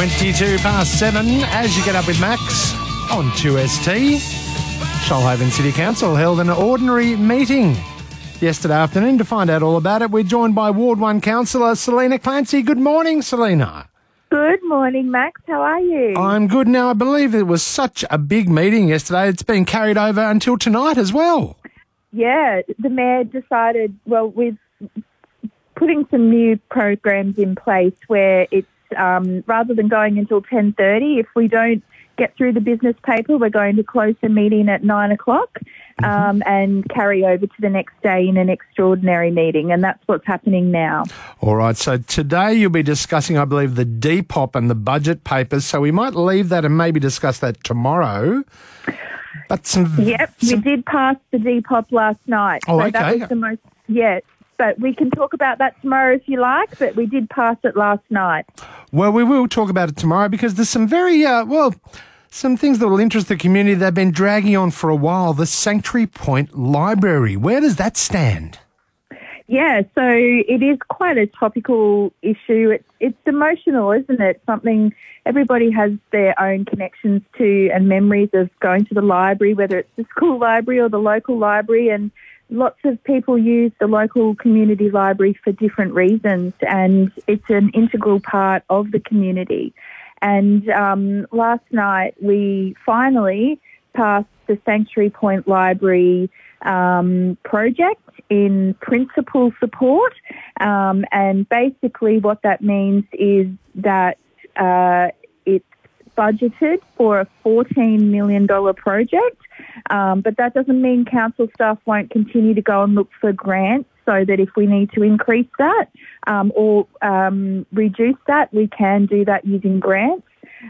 22 past 7 as you get up with Max on 2ST. Shoalhaven City Council held an ordinary meeting yesterday afternoon. To find out all about it, we're joined by Ward 1 Councillor Selina Clancy. Good morning, Selina. Good morning, Max. How are you? I'm good. Now, I believe it was such a big meeting yesterday. It's been carried over until tonight as well. Yeah, the Mayor decided, with putting some new programs in place where it's rather than going until 10:30, if we don't get through the business paper, we're going to close the meeting at 9 o'clock and carry over to the next day in an extraordinary meeting, and that's what's happening now. All right, so today you'll be discussing, I believe, the Depop and the budget papers, so we might leave that and maybe discuss that tomorrow. But we did pass the Depop last night. Oh, so okay. That was the most, but we can talk about that tomorrow if you like, but we did pass it last night. Well, we will talk about it tomorrow because there's some very, some things that will interest the community that have been dragging on for a while. The Sanctuary Point Library, where does that stand? Yeah, so it is quite a topical issue. It's emotional, isn't it? Something everybody has their own connections to and memories of going to the library, whether it's the school library or the local library, and lots of people use the local community library for different reasons, and it's an integral part of the community. And last night we finally passed the Sanctuary Point Library project in principal support, and basically what that means is that it's budgeted for a $14 million project, but that doesn't mean council staff won't continue to go and look for grants, so that if we need to increase that or reduce that, we can do that using grants.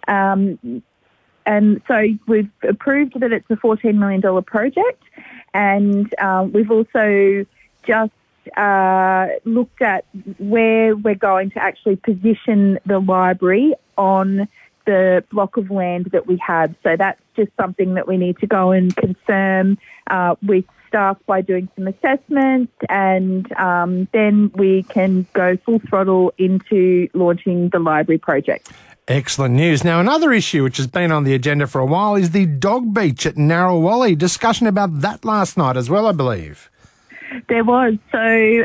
And so we've approved that it's a $14 million project, and we've also just looked at where we're going to actually position the library on the block of land that we have. So that's just something that we need to go and confirm with staff by doing some assessments, and then we can go full throttle into launching the library project. Excellent news. Now, another issue which has been on the agenda for a while is the dog beach at Narrawalli. Discussion about that last night as well, I believe. There was. So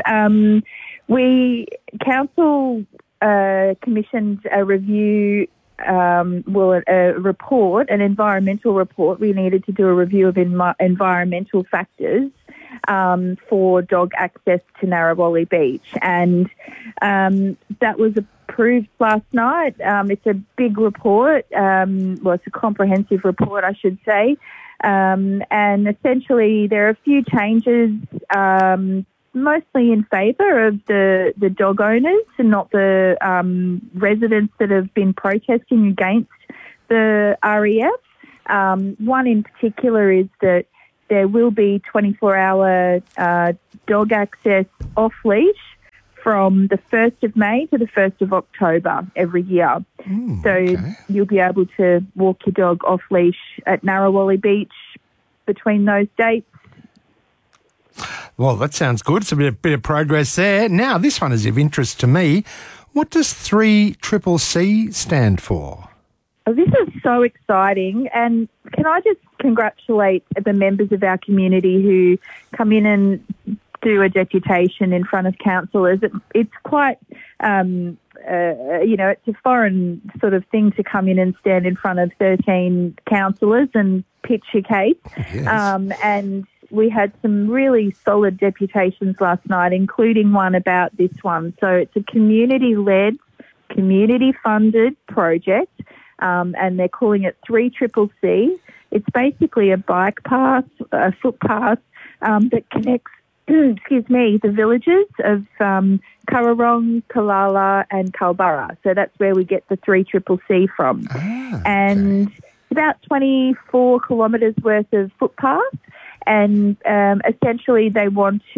council commissioned a review, a report, an environmental report. We needed to do a review of environmental factors for dog access to Narrawalli Beach, and that was approved last night. It's a big report. It's a comprehensive report, I should say. And essentially there are a few changes, mostly in favour of the dog owners and not the residents that have been protesting against the REF. One in particular is that there will be 24-hour dog access off-leash from the 1st of May to the 1st of October every year. You'll be able to walk your dog off-leash at Narrawalli Beach between those dates. Well, that sounds good. It's a bit of progress there. Now, this one is of interest to me. What does 3CCC stand for? Oh, this is so exciting, and can I just congratulate the members of our community who come in and do a deputation in front of councillors. It's quite, it's a foreign sort of thing to come in and stand in front of 13 councillors and pitch your case. Yes. And we had some really solid deputations last night, including one about this one. So it's a community-led, community-funded project, and they're calling it 3CCC. It's basically a bike path, a footpath that connects the villages of Currarong, Kalala and Kalbarra. So that's where we get the 3CCC from. And it's about 24 kilometres worth of footpath, and essentially they have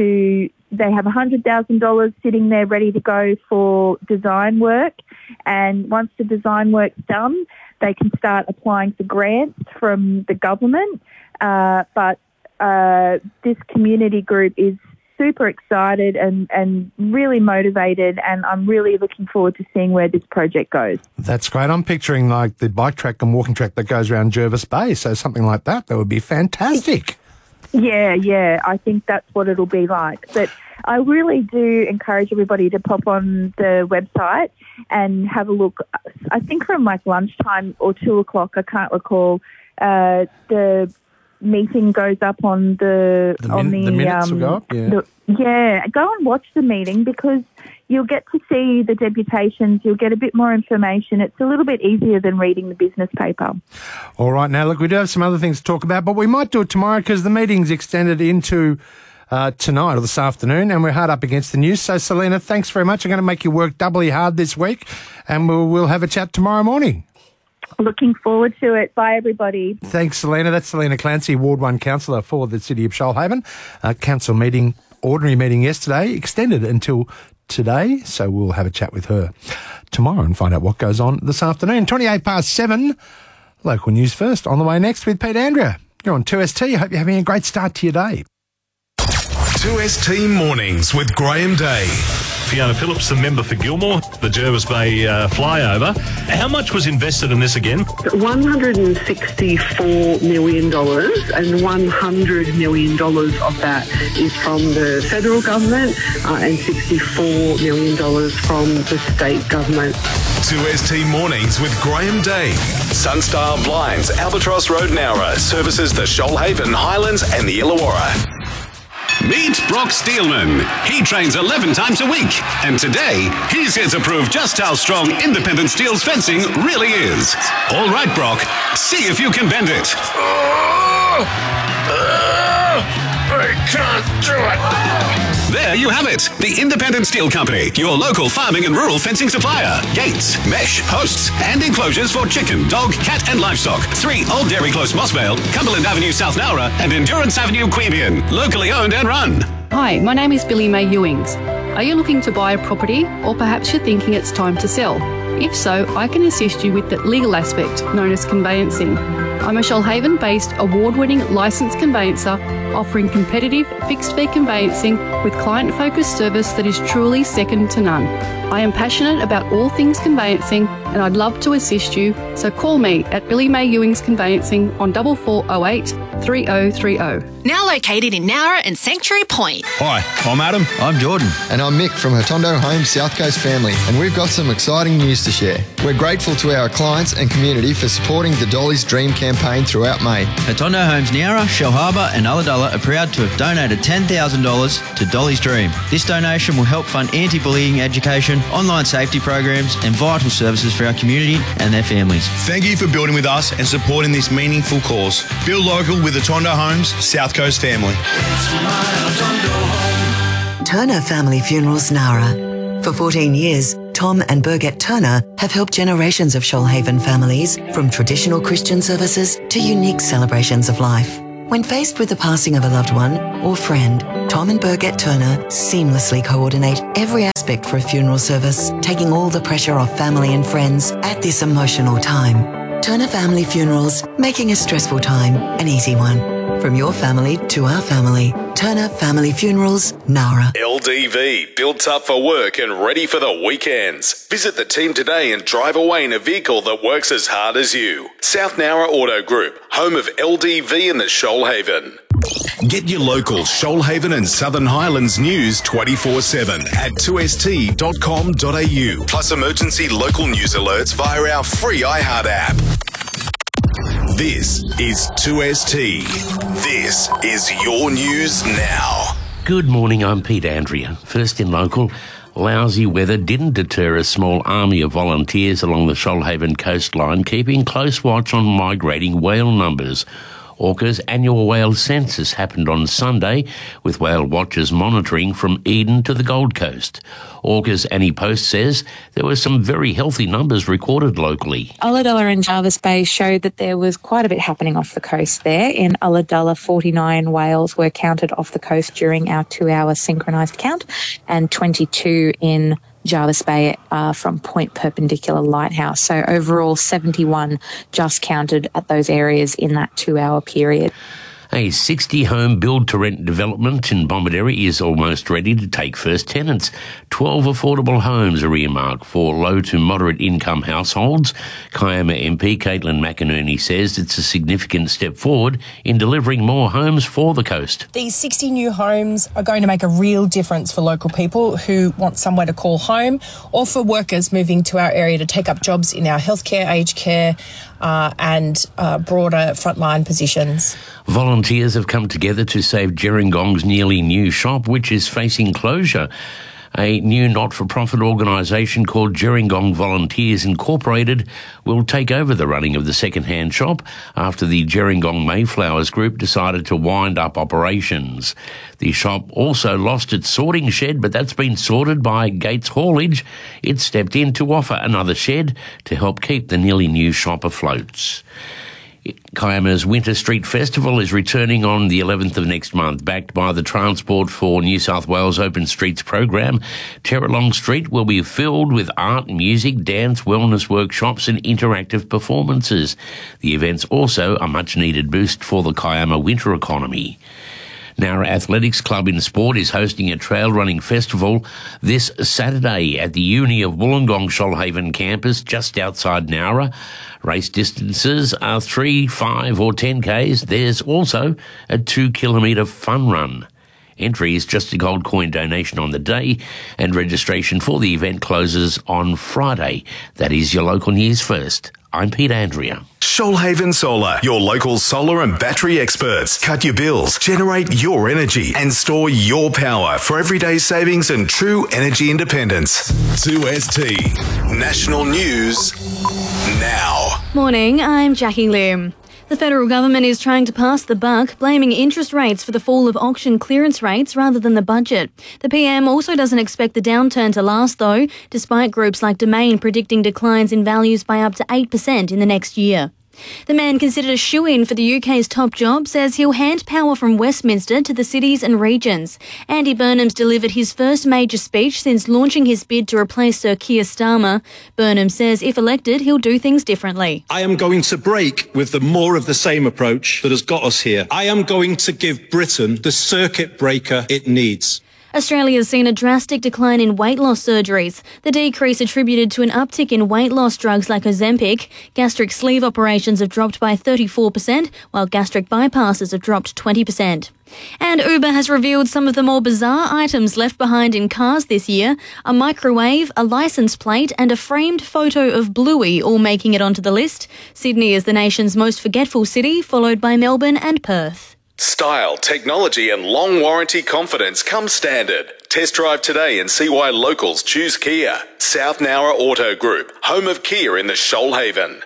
$100,000 sitting there ready to go for design work, and once the design work's done, they can start applying for grants from the government. But this community group is super excited and really motivated, and I'm really looking forward to seeing where this project goes. That's great. I'm picturing like the bike track and walking track that goes around Jervis Bay, so something like that would be fantastic. Yeah, I think that's what it'll be like. But I really do encourage everybody to pop on the website and have a look. I think from like lunchtime or 2 o'clock, I can't recall, the meeting goes up on the minutes will go up, go and watch the meeting, because you'll get to see the deputations, you'll get a bit more information. It's a little bit easier than reading the business paper. All right, now look, we do have some other things to talk about, but we might do it tomorrow because the meeting's extended into tonight or this afternoon, and we're hard up against the news. So Selena, thanks very much. I'm going to make you work doubly hard this week, and we'll have a chat tomorrow morning. Looking forward to it. Bye, everybody. Thanks, Selena. That's Selena Clancy, Ward 1 councillor for the City of Shoalhaven. Council meeting, ordinary meeting yesterday, extended until today, so we'll have a chat with her tomorrow and find out what goes on this afternoon. 7:28, local news first. On the way next with Pete Andrea. You're on 2ST. Hope you're having a great start to your day. 2ST Mornings with Graham Day. Fiona Phillips, the member for Gilmore, the Jervis Bay flyover. How much was invested in this again? $164 million, and $100 million of that is from the federal government and $64 million from the state government. 2ST Mornings with Graham Day. Sunstar Blinds, Albatross Road, Nowra, services the Shoalhaven, Highlands and the Illawarra. Meet Brock Steelman. He trains 11 times a week. And today, he's here to prove just how strong independent steel's fencing really is. All right, Brock, see if you can bend it. I can't do it. There you have it. The Independent Steel Company, your local farming and rural fencing supplier. Gates, mesh, posts, and enclosures for chicken, dog, cat, and livestock. 3 Old Dairy Close, Mossvale, Cumberland Avenue, South Nowra, and Endurance Avenue, Queanbeyan. Locally owned and run. Hi, my name is Billy May Ewings. Are you looking to buy a property, or perhaps you're thinking it's time to sell? If so, I can assist you with the legal aspect, known as conveyancing. I'm a Shoalhaven-based award-winning licensed conveyancer offering competitive fixed-fee conveyancing with client-focused service that is truly second to none. I am passionate about all things conveyancing and I'd love to assist you, so call me at Billy May Ewings Conveyancing on 4408 3030. Now located in Nowra and Sanctuary Point. Hi, I'm Adam. I'm Jordan. And I'm Mick from Hotondo Homes South Coast Family, and we've got some exciting news to share. We're grateful to our clients and community for supporting the Dolly's Dream campaign throughout May. Hotondo Homes Nowra, Shellharbour and Ulladulla are proud to have donated $10,000 to Dolly's Dream. This donation will help fund anti-bullying education, online safety programs and vital services for our community and their families. Thank you for building with us and supporting this meaningful cause. Build local with Hotondo Homes South Coast Family. Turner Family Funerals Nowra. For 14 years, Tom and Birgit Turner have helped generations of Shoalhaven families, from traditional Christian services to unique celebrations of life. When faced with the passing of a loved one or friend, Tom and Birgit Turner seamlessly coordinate every aspect for a funeral service, taking all the pressure off family and friends at this emotional time. Turner Family Funerals, making a stressful time an easy one. From your family to our family, Turner Family Funerals, Nowra. LDV, built up for work and ready for the weekends. Visit the team today and drive away in a vehicle that works as hard as you. South Nowra Auto Group, home of LDV in the Shoalhaven. Get your local Shoalhaven and Southern Highlands news 24/7 at 2st.com.au. Plus emergency local news alerts via our free iHeart app. This is 2ST. This is your news now. Good morning, I'm Pete Andrea. First in local, lousy weather didn't deter a small army of volunteers along the Shoalhaven coastline, keeping close watch on migrating whale numbers. Orca's annual whale census happened on Sunday, with whale watchers monitoring from Eden to the Gold Coast. Orca's Annie Post says there were some very healthy numbers recorded locally. Ulladulla and Jervis Bay showed that there was quite a bit happening off the coast there. In Ulladulla, 49 whales were counted off the coast during our 2-hour synchronised count, and 22 in Jervis Bay from Point Perpendicular Lighthouse. So overall, 71 just counted at those areas in that 2-hour period. A 60-home build-to-rent development in Bomaderry is almost ready to take first tenants. 12 affordable homes are earmarked for low to moderate income households. Kiama MP Caitlin McInerney says it's a significant step forward in delivering more homes for the coast. These 60 new homes are going to make a real difference for local people who want somewhere to call home, or for workers moving to our area to take up jobs in our healthcare, aged care and broader frontline positions. Volunteers have come together to save Gerringong's nearly new shop, which is facing closure. A new not-for-profit organisation called Gerringong Volunteers Incorporated will take over the running of the second-hand shop after the Gerringong Mayflowers Group decided to wind up operations. The shop also lost its sorting shed, but that's been sorted by Gates Haulage. It stepped in to offer another shed to help keep the nearly new shop afloat. Kiama's Winter Street Festival is returning on the 11th of next month, backed by the Transport for New South Wales Open Streets program. Terralong Street will be filled with art, music, dance, wellness workshops and interactive performances. The event's also a much-needed boost for the Kiama winter economy. Nowra Athletics Club in Sport is hosting a trail running festival this Saturday at the Uni of Wollongong Shoalhaven campus just outside Nowra. Race distances are 3, 5 or 10 Ks. There's also a 2-kilometre fun run. Entry is just a gold coin donation on the day, and registration for the event closes on Friday. That is your local news first. I'm Pete Andrea. Shoalhaven Solar, your local solar and battery experts. Cut your bills, generate your energy, and store your power for everyday savings and true energy independence. 2ST National News now. Morning, I'm Jackie Lim. The federal government is trying to pass the buck, blaming interest rates for the fall of auction clearance rates rather than the budget. The PM also doesn't expect the downturn to last, though, despite groups like Domain predicting declines in values by up to 8% in the next year. The man, considered a shoo-in for the UK's top job, says he'll hand power from Westminster to the cities and regions. Andy Burnham's delivered his first major speech since launching his bid to replace Sir Keir Starmer. Burnham says if elected, he'll do things differently. I am going to break with the more of the same approach that has got us here. I am going to give Britain the circuit breaker it needs. Australia has seen a drastic decline in weight loss surgeries. The decrease attributed to an uptick in weight loss drugs like Ozempic. Gastric sleeve operations have dropped by 34%, while gastric bypasses have dropped 20%. And Uber has revealed some of the more bizarre items left behind in cars this year. A microwave, a licence plate and a framed photo of Bluey all making it onto the list. Sydney is the nation's most forgetful city, followed by Melbourne and Perth. Style, technology and long warranty confidence come standard. Test drive today and see why locals choose Kia. South Nowra Auto Group, home of Kia in the Shoalhaven.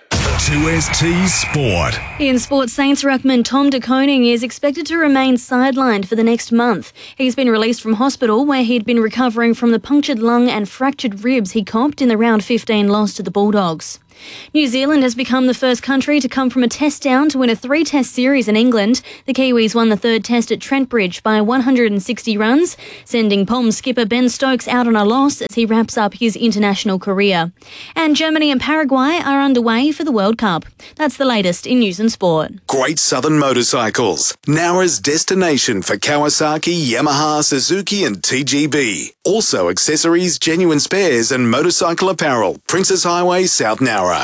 2ST Sport. In sports, Saints ruckman Tom De Koning is expected to remain sidelined for the next month. He's been released from hospital where he'd been recovering from the punctured lung and fractured ribs he copped in the round 15 loss to the Bulldogs. New Zealand has become the first country to come from a test down to win a 3-test series in England. The Kiwis won the third test at Trent Bridge by 160 runs, sending Poms skipper Ben Stokes out on a loss as he wraps up his international career. And Germany and Paraguay are underway for the World Cup. That's the latest in news and sport. Great Southern Motorcycles, Nowra's destination for Kawasaki, Yamaha, Suzuki and TGB. Also accessories, genuine spares and motorcycle apparel. Princess Highway, South Nowra.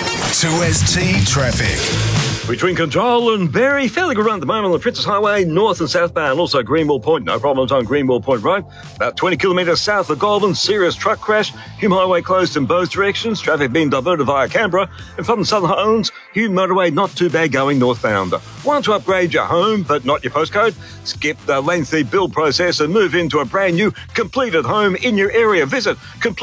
2ST Traffic. Between Control and Berry, fairly good run at the moment on the Princess Highway, north and southbound. Also Greenwell Point, no problems on Greenwell Point Road. About 20 kilometres south of Goulburn, serious truck crash. Hume Highway closed in both directions. Traffic being diverted via Canberra. And from the Southern Highlands, Hume Motorway not too bad going northbound. Want to upgrade your home but not your postcode? Skip the lengthy build process and move into a brand new completed home in your area. Visit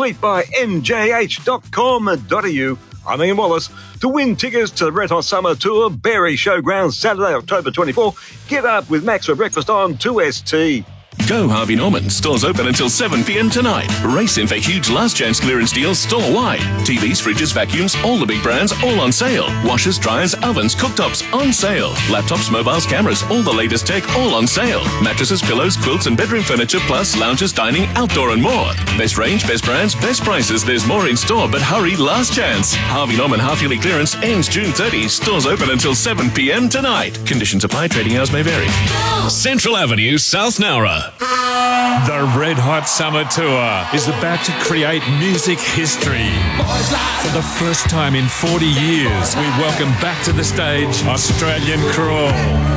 completebynjh.com.au. I'm Ian Wallace. To win tickets to the Red Hot Summer Tour, Berry Showgrounds, Saturday, October 24, get up with Max for breakfast on 2ST. Go Harvey Norman. Stores open until 7 p.m. tonight. Race in for huge last chance clearance deals store-wide. TVs, fridges, vacuums, all the big brands, all on sale. Washers, dryers, ovens, cooktops, on sale. Laptops, mobiles, cameras, all the latest tech, all on sale. Mattresses, pillows, quilts and bedroom furniture, plus lounges, dining, outdoor and more. Best range, best brands, best prices. There's more in store, but hurry, last chance. Harvey Norman half-yearly clearance ends June 30. Stores open until 7 p.m. tonight. Conditions apply. Trading hours may vary. Central Avenue, South Nowra. The Red Hot Summer Tour is about to create music history. For the first time in 40 years, we welcome back to the stage Australian Crawl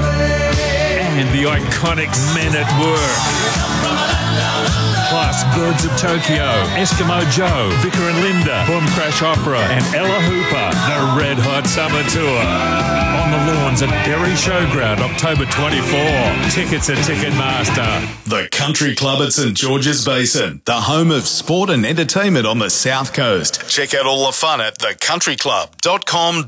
and the iconic Men at Work. Plus Birds of Tokyo, Eskimo Joe, Vicar and Linda, Boom Crash Opera and Ella Hooper. The Red Hot Summer Tour. On the lawns at Berry Showground, October 24. Tickets at Ticketmaster. The Country Club at St George's Basin, the home of sport and entertainment on the South Coast. Check out all the fun at thecountryclub.com.au.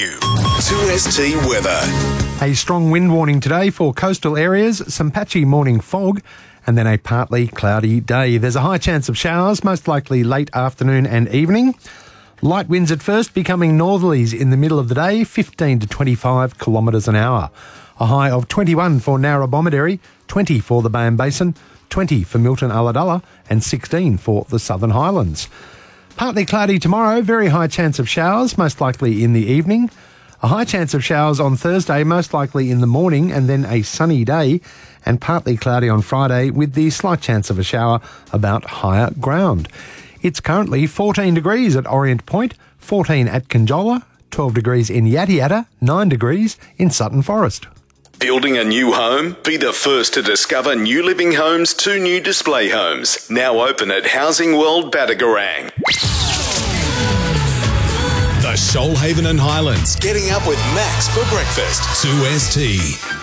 2ST weather. A strong wind warning today for coastal areas, some patchy morning fog, and then a partly cloudy day. There's a high chance of showers, most likely late afternoon and evening. Light winds at first, becoming northerlies in the middle of the day, 15 to 25 kilometres an hour. A high of 21 for Narrabomberry, 20 for the Bayern Basin, 20 for Milton Ulladulla, and 16 for the Southern Highlands. Partly cloudy tomorrow, very high chance of showers, most likely in the evening. A high chance of showers on Thursday, most likely in the morning, and then a sunny day, and partly cloudy on Friday with the slight chance of a shower about higher ground. It's currently 14 degrees at Orient Point, 14 at Conjola, 12 degrees in Yata Yata, 9 degrees in Sutton Forest. Building a new home? Be the first to discover New Living Homes' 2 new display homes, now open at Housing World Batagaran. The Shoalhaven and Highlands, getting up with Max for breakfast. 2ST.